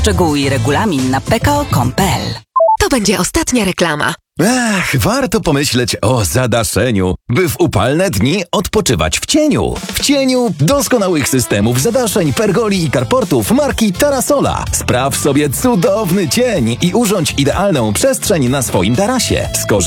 Szczegóły i regulamin na pko.com.pl. To będzie ostatnia reklama. Warto pomyśleć o zadaszeniu, by w upalne dni odpoczywać w cieniu. W cieniu doskonałych systemów zadaszeń, pergoli i carportów marki Tarasola. Spraw sobie cudowny cień i urządź idealną przestrzeń na swoim tarasie.